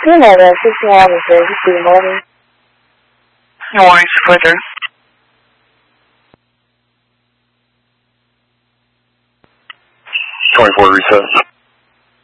You know that 16 hours there, just good morning. No worries, further. Reset.